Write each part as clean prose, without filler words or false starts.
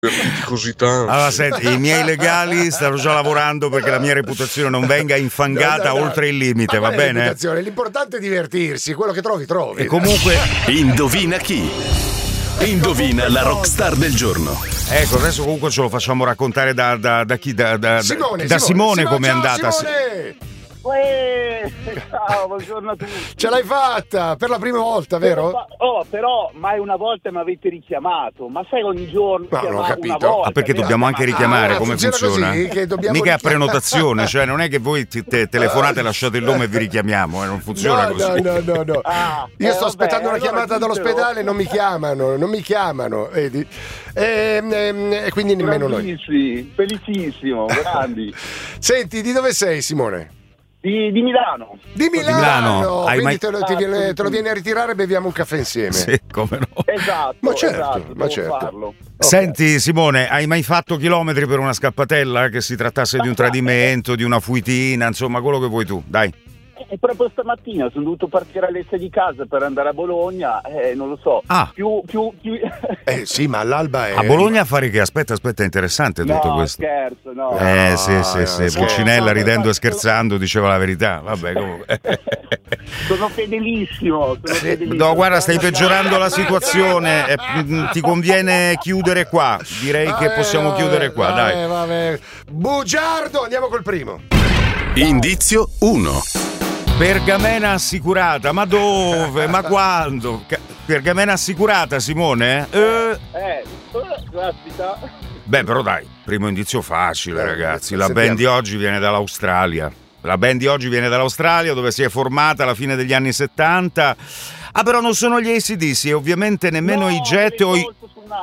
così tanto. Allora, senti, i miei legali stanno già lavorando perché la mia reputazione non venga infangata oltre il limite, va bene? L'importante è divertirsi, quello che trovi. E comunque, indovina chi? Indovina la rockstar del giorno. Ecco, adesso comunque ce lo facciamo raccontare da chi? Da Simone com'è andata. Simone! Ciao, buongiorno a tutti. Ce l'hai fatta per la prima volta, vero? Però mai una volta mi avete richiamato. Ma sai, ogni giorno no, non ho capito. una volta. Perché dobbiamo anche richiamare, come funziona? Così, che mica a prenotazione, cioè non è che voi telefonate, lasciate il nome e vi richiamiamo, non funziona così. No. Io sto aspettando una chiamata dall'ospedale, non mi chiamano, vedi? E quindi nemmeno noi. Felicissimo, grandi. Senti, di dove sei, Simone? Di Milano. Di Milano. Quindi te lo vieni a ritirare e beviamo un caffè insieme. Sì, come no. Esatto. Ma certo. Farlo. Senti Simone, hai mai fatto chilometri per una scappatella? Che si trattasse di un tradimento, di una fuitina, insomma, quello che vuoi tu, dai. E proprio stamattina sono dovuto partire alle 6 di casa per andare a Bologna, non lo so. Più... sì, ma all'alba è... A Bologna a fare che? Aspetta, è interessante tutto questo. Scherzo, no. Sì. Pulcinella ridendo e scherzando diceva la verità. Vabbè, comunque. Sono fedelissimo. No, guarda, stai peggiorando la situazione. Ti conviene chiudere qua. Direi che possiamo chiudere qua, dai. Vabbè. Bugiardo, andiamo col primo. Indizio 1. Pergamena assicurata, ma dove? Ma quando? Pergamena assicurata, Simone? Caspita. Beh, però dai, primo indizio facile, ragazzi. La band di oggi viene dall'Australia. Dove si è formata alla fine degli anni 70. Però non sono gli AC/DC e ovviamente nemmeno i Jet o i...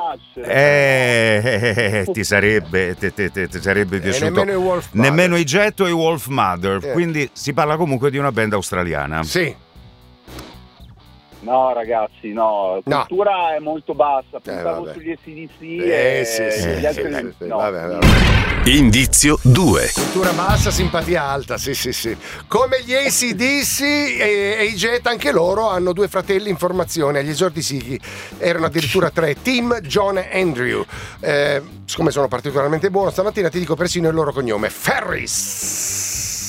ti sarebbe piaciuto nemmeno i Jet o i Wolf Mother, quindi si parla comunque di una band australiana. Sì. No ragazzi, no, la cultura è molto bassa, pensavo sugli AC/DC gli altri no. Vabbè. Indizio 2. Cultura bassa, simpatia alta, sì. Come gli AC/DC e i Jet, anche loro hanno due fratelli in formazione, agli esordi sì, erano addirittura 3, Tim, John e Andrew. Siccome sono particolarmente buono stamattina ti dico persino il loro cognome, Ferris.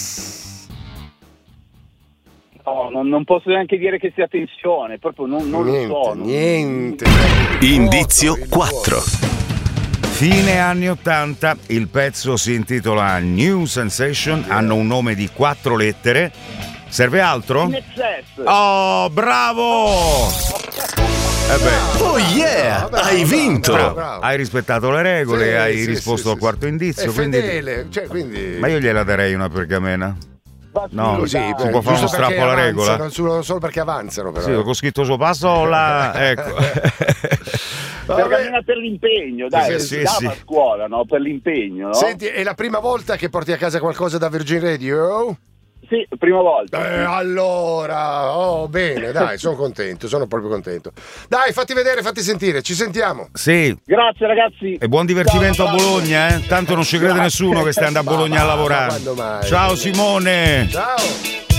No, non posso neanche dire che sia tensione, proprio non lo so. Niente. Indizio 4. Fine anni 80, il pezzo si intitola New Sensation, hanno un nome di 4 lettere. Serve altro? Oh, bravo! Oh yeah, hai vinto! Bravo. Hai rispettato le regole, hai risposto al quarto indizio. È fedele, quindi... Ma io gliela darei una pergamena. No, così, si può fare uno strappo alla regola. Solo perché avanzano, però. Sì, ho scritto suo passo là, ecco. Pergamena per l'impegno, dai, sì. a scuola, no? Per l'impegno, no? Senti, è la prima volta che porti a casa qualcosa da Virgin Radio? Sì, prima volta. Allora, bene, dai, sono contento, sono proprio contento. Dai, fatti vedere, fatti sentire, ci sentiamo. Sì. Grazie ragazzi. E buon divertimento a Bologna, Tanto non ci crede nessuno che stai andando a Bologna a lavorare. Ciao Simone. Ciao.